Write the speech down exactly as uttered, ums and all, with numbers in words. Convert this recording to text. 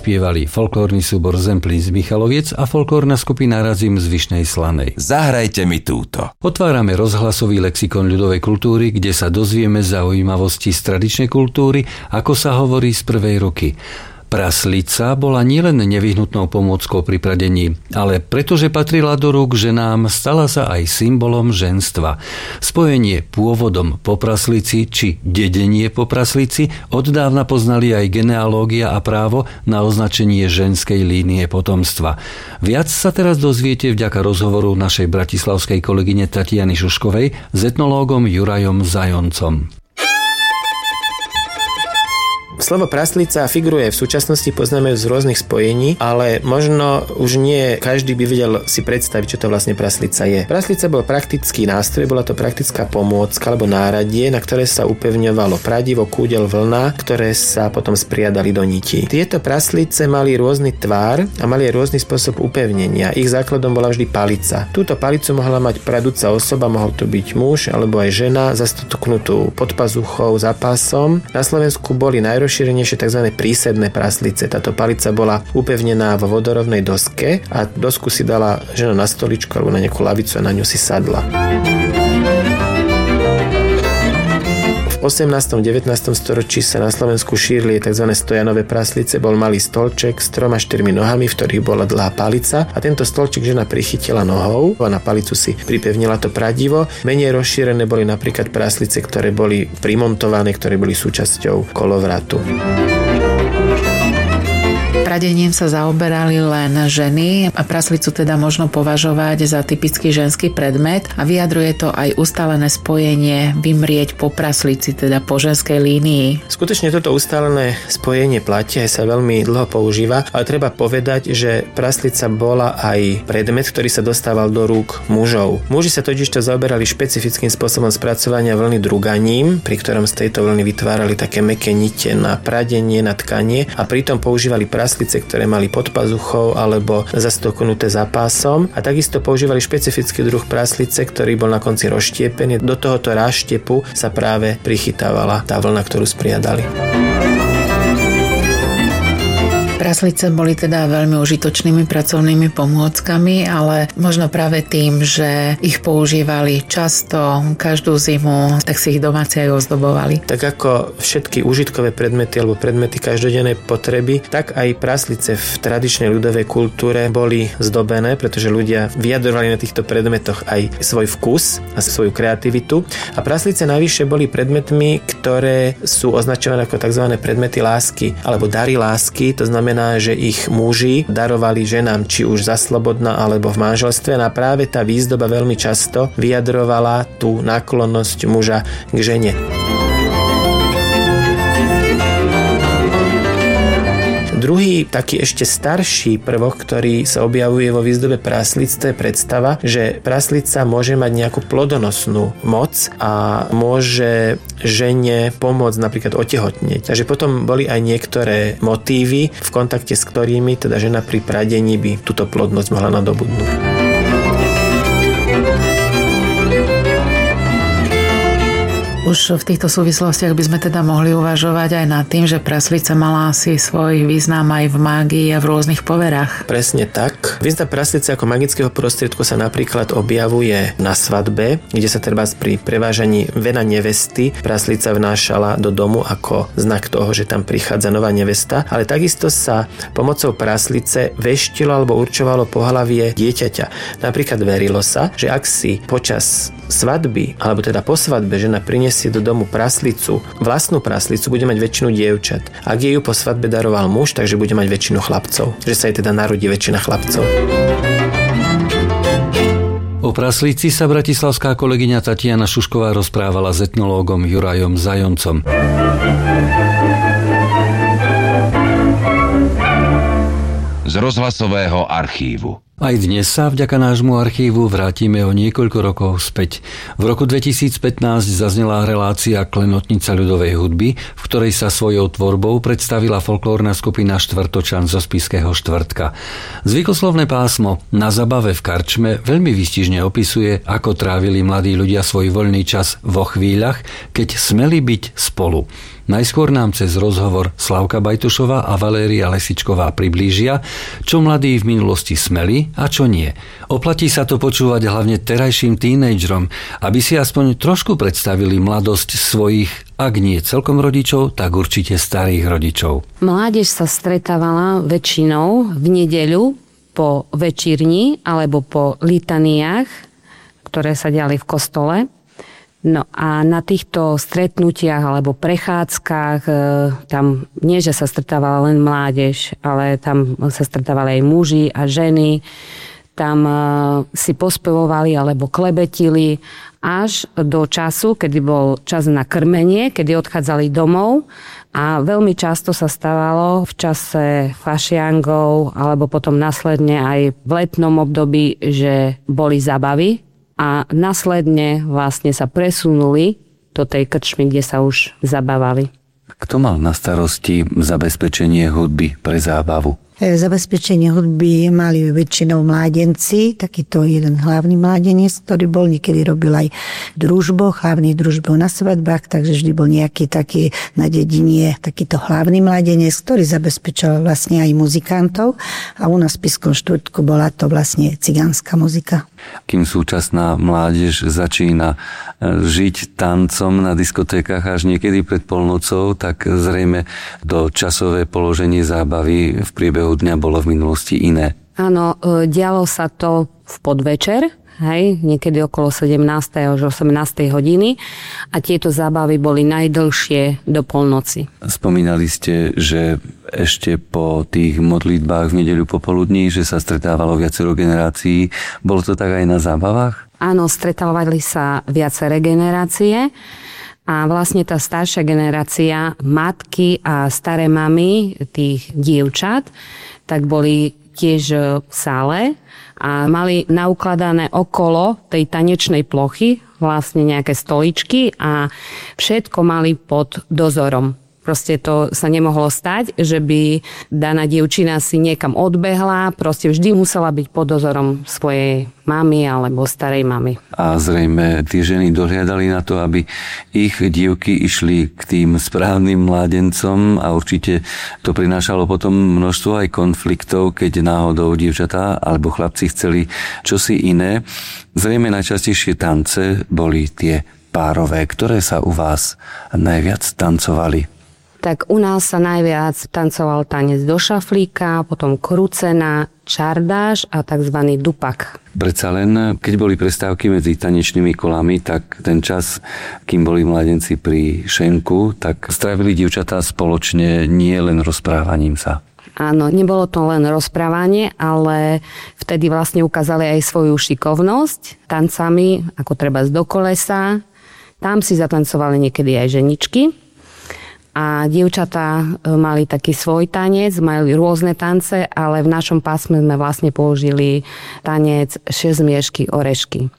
spievali folklórny súbor Zemplín z Michaloviec a folklórna skupina Razím z Vyšnej Slanej. Zahrajte mi túto. Otvárame rozhlasový lexikon ľudovej kultúry, kde sa dozvieme zaujímavosti z tradičnej kultúry, ako sa hovorí z prvej ruky. Praslica bola nielen nevyhnutnou pomôckou pri pradení, ale pretože patrila do rúk ženám, stala sa aj symbolom ženstva. Spojenie pôvodom po praslici či dedenie po praslici oddávna poznali aj genealógia a právo na označenie ženskej línie potomstva. Viac sa teraz dozviete vďaka rozhovoru našej bratislavskej kolegyne Tatiany Šuškovej s etnológom Jurajom Zajoncom. Slovo praslica figuruje v súčasnosti, poznáme ju z rôznych spojení, ale možno už nie každý by vedel si predstaviť, čo to vlastne praslica je. Praslica bol praktický nástroj, bola to praktická pomôcka alebo náradie, na ktoré sa upevňovalo pradivo, kúdel, vlna, ktoré sa potom spriadali do nití. Tieto praslice mali rôzny tvár a mali aj rôzny spôsob upevnenia. Ich základom bola vždy palica. Túto palicu mohla mať pradúca osoba, mohol to byť muž alebo aj žena, zastoknutú pod pazuchou, za pásom. Na Slovensku boli najrozšírenejšie rozšírenejšie tzv. Prísedné praslice. Táto palica bola upevnená vo vodorovnej doske a dosku si dala žena na stoličku alebo na nejakú lavicu a na ňu si sadla. V osemnástom devätnástom storočí sa na Slovensku šírili tzv. Stojanové praslice. Bol malý stolček s troma štyrmi nohami, v ktorých bola dlhá palica a tento stolček žena prichytila nohou a na palicu si pripevnila to pradivo. Menej rozšírené boli napríklad praslice, ktoré boli primontované, ktoré boli súčasťou kolovratu. Pradením sa zaoberali len ženy a praslicu teda možno považovať za typický ženský predmet a vyjadruje to aj ustálené spojenie vymrieť po praslici, teda po ženskej línii. Skutočne toto ustálené spojenie platí aj sa veľmi dlho používa, ale treba povedať, že praslica bola aj predmet, ktorý sa dostával do rúk mužov. Muži sa totižto zaoberali špecifickým spôsobom spracovania vlny druganím, pri ktorom z tejto vlny vytvárali také mäkké nite na pradenie, na tkanie a pritom používali praslice, ktoré mali pod pazuchou alebo zastoknuté za pásom a takisto používali špecifický druh praslice, ktorý bol na konci rozštiepený. Do tohoto ráštepu sa práve prichytávala tá vlna, ktorú spriadali. Praslice boli teda veľmi užitočnými pracovnými pomôckami, ale možno práve tým, že ich používali často, každú zimu, tak si ich domáci aj ozdobovali. Tak ako všetky užitkové predmety alebo predmety každodennej potreby, tak aj praslice v tradičnej ľudovej kultúre boli zdobené, pretože ľudia vyjadrovali na týchto predmetoch aj svoj vkus a svoju kreativitu. A praslice navyše boli predmetmi, ktoré sú označované ako tzv. Predmety lásky alebo dary lásky, to znamená znamená, že ich muži darovali ženám či už za slobodná alebo v manželstve a práve tá výzdoba veľmi často vyjadrovala tú náklonnosť muža k žene. Druhý, taký ešte starší prvok, ktorý sa objavuje vo výzdobe praslic, to je predstava, že praslica môže mať nejakú plodonosnú moc a môže žene pomôcť napríklad otehotnieť. Takže potom boli aj niektoré motívy, v kontakte s ktorými teda žena pri pradení by túto plodnosť mohla nadobudnúť. Už v týchto súvislostiach by sme teda mohli uvažovať aj nad tým, že praslica mala asi svoj význam aj v mágii a v rôznych poverách. Presne tak. Význam praslice ako magického prostriedku sa napríklad objavuje na svadbe, kde sa treba pri prevážaní vena nevesty praslica vnášala do domu ako znak toho, že tam prichádza nová nevesta, ale takisto sa pomocou praslice veštilo alebo určovalo pohlavie dieťaťa. Napríklad verilo sa, že ak si počas svadby, alebo teda po svadbe žena prinesie do domu praslicu, vlastnú praslicu, bude mať väčšinu dievčat. Ak jej ju po svadbe daroval muž, takže bude mať väčšinu chlapcov. Že sa jej teda narodí väčšina chlapcov. O praslici sa bratislavská kolegyňa Tatiana Šušková rozprávala s etnológom Jurajom Zajoncom. Z rozhlasového archívu. Aj dnes sa vďaka nášmu archívu vrátime o niekoľko rokov späť. V roku dvetisícpätnásť zaznela relácia Klenotnica ľudovej hudby, v ktorej sa svojou tvorbou predstavila folklórna skupina Štvrtočan zo Spišského Štvrtka. Zvykoslovné pásmo Na zabave v karčme veľmi výstižne opisuje, ako trávili mladí ľudia svoj voľný čas vo chvíľach, keď smeli byť spolu. Najskôr nám cez rozhovor Slavka Bajtušová a Valéria Lesičková priblížia, čo mladí v minulosti smeli a čo nie. Oplatí sa to počúvať hlavne terajším tínedžerom, aby si aspoň trošku predstavili mladosť svojich, ak nie celkom rodičov, tak určite starých rodičov. Mládež sa stretávala väčšinou v nedeľu po večírni alebo po litaniách, ktoré sa diali v kostole. No a na týchto stretnutiach alebo prechádzkach tam nie, že sa stretávala len mládež, ale tam sa stretávali aj muži a ženy. Tam si pospevovali alebo klebetili až do času, kedy bol čas na krmenie, kedy odchádzali domov. A veľmi často sa stávalo v čase fašiangov alebo potom následne aj v letnom období, že boli zábavy. A následne vlastne sa presunuli do tej krčmy, kde sa už zabávali. Kto mal na starosti zabezpečenie hudby pre zábavu? Zabezpečenie hudby mali väčšinou mládenci, takýto jeden hlavný mládenec, ktorý bol, niekedy robil aj družbo, hlavný družbo na svadbách, takže vždy bol nejaký taký na dedine, takýto hlavný mládenec, ktorý zabezpečoval vlastne aj muzikantov a u nás v Spišskom Štvrtku bola to vlastne cigánska muzika. Kým súčasná mládež začína žiť tancom na diskotékach až niekedy pred polnocou, tak zrejme to časové položenie zábavy v priebehu dňa bolo v minulosti iné. Áno, dialo sa to v podvečer, hej, niekedy okolo sedemnástej až osemnástej hodiny a tieto zábavy boli najdlhšie do polnoci. Spomínali ste, že ešte po tých modlitbách v nedeľu popoludní, že sa stretávalo viacero generácií. Bolo to tak aj na zábavách? Áno, stretávali sa viaceré generácie. A vlastne tá staršia generácia, matky a staré mamy tých dievčat, tak boli tiež v sále a mali naukladané okolo tej tanečnej plochy vlastne nejaké stoličky a všetko mali pod dozorom. Proste to sa nemohlo stať, že by daná dievčina si niekam odbehla, proste vždy musela byť pod dozorom svojej mamy alebo starej mamy. A zrejme tie ženy dohliadali na to, aby ich dievky išli k tým správnym mládencom a určite to prinášalo potom množstvo aj konfliktov, keď náhodou dievčatá alebo chlapci chceli čosi iné. Zrejme najčastejšie tance boli tie párové, ktoré sa u vás najviac tancovali. Tak u nás sa najviac tancoval tanec do šaflíka, potom krucena, čardáš a tzv. Dupak. Predsa len, keď boli prestávky medzi tanečnými kolami, tak ten čas, kým boli mladenci pri šenku, tak strávili dievčatá spoločne nie len rozprávaním sa. Áno, nebolo to len rozprávanie, ale vtedy vlastne ukázali aj svoju šikovnosť tancami, ako treba do kolesa. Tam si zatancovali niekedy aj ženičky. A dievčatá mali taký svoj tanec, mali rôzne tance, ale v našom pásme sme vlastne použili tanec šesťmiešky orešky.